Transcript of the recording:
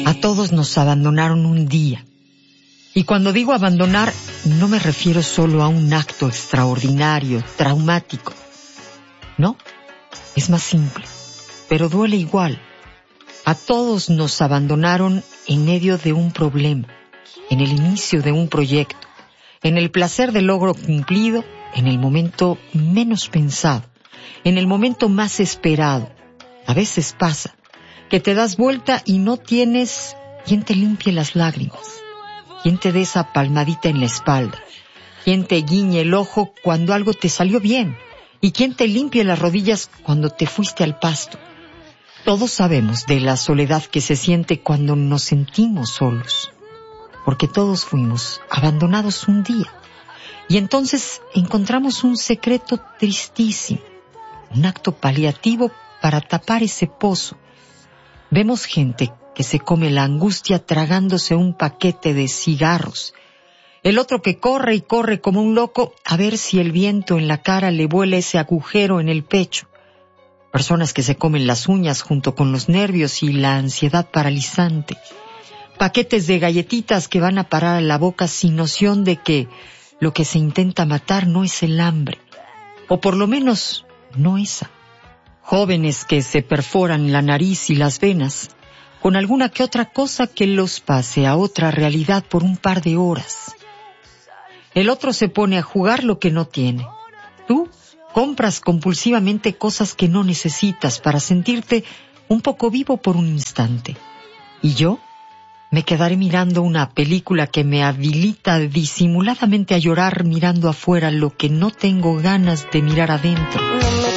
A todos nos abandonaron un día. Y cuando digo abandonar, no me refiero solo a un acto extraordinario, traumático. No, es más simple, pero duele igual. A todos nos abandonaron en medio de un problema, en el inicio de un proyecto, en el placer del logro cumplido, en el momento menos pensado, en el momento más esperado. A veces pasa que te das vuelta y no tienes quien te limpie las lágrimas, quien te dé esa palmadita en la espalda, quien te guiñe el ojo cuando algo te salió bien y quien te limpie las rodillas cuando te fuiste al pasto. Todos sabemos de la soledad que se siente cuando nos sentimos solos, porque todos fuimos abandonados un día. Y entonces encontramos un secreto tristísimo, un acto paliativo para tapar ese pozo. Vemos gente que se come la angustia tragándose un paquete de cigarros. El otro que corre y corre como un loco a ver si el viento en la cara le vuela ese agujero en el pecho. Personas que se comen las uñas junto con los nervios y la ansiedad paralizante. Paquetes de galletitas que van a parar a la boca sin noción de que lo que se intenta matar no es el hambre, o por lo menos no esa. Jóvenes que se perforan la nariz y las venas con alguna que otra cosa que los pase a otra realidad por un par de horas. El otro se pone a jugar lo que no tiene. Tú compras compulsivamente cosas que no necesitas para sentirte un poco vivo por un instante. Y yo me quedaré mirando una película que me habilita disimuladamente a llorar mirando afuera lo que no tengo ganas de mirar adentro.